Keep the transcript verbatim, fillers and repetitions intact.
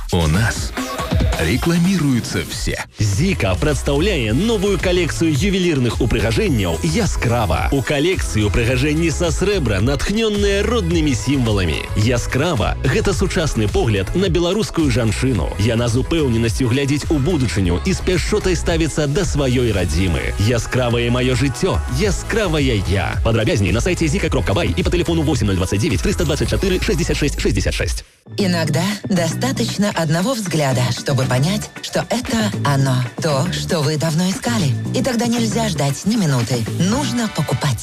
У нас рекламируются все. Зіка прадстаўляе новую калекцыю ювелірных упрыгажэнняў Яскрава. У калекцыі упрыгажэнні са срэбра, натхнённыя роднымі сімваламі. Яскрава – гэта сучасны погляд на беларускую жанчыну. Яна з упэўненасцю глядзіць у будучыню і з пяшчотай ставіцца да сваёй радзімы. Яскравае маё жыццё, яскравая я. Падрабязней на сайте зика кропка бай и по телефону восемь ноль двадцать девять триста двадцать четыре шестьдесят шесть шестьдесят шесть. Иногда достаточно одного взгляда, чтобы понять, что это оно, то, что вы давно искали. И тогда нельзя ждать ни минуты. Нужно покупать.